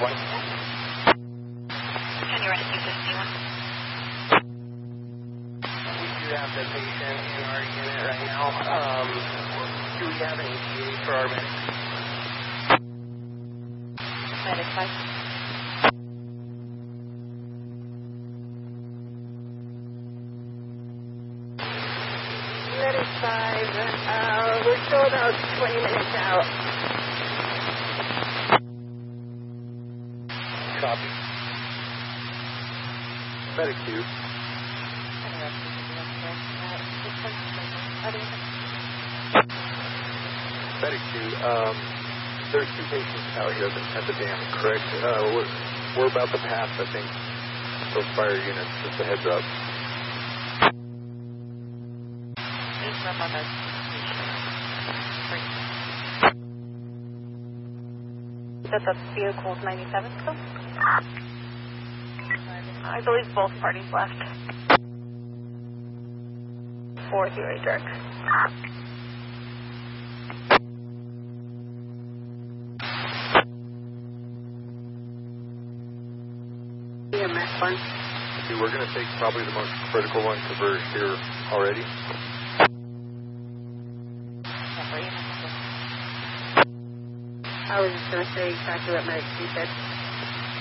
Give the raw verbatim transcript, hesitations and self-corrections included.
one. Can you rescue fifty-one? We do have the patient in our unit right now. Um, do we have an E T A for our medic? Medic five. Medic five, uh, we're still about twenty minutes out. Copy. Medic two. Medic two, um, there's two patients out here at the dam, correct? Uh, we're, we're about to pass, I think, those fire units, just a heads up. Is that the vehicle's ninety-seven still? I believe both parties left. four zero direct. E M S one. Okay, we're going to take probably the most critical one because we're here already. I was just going to say exactly what Medic two said.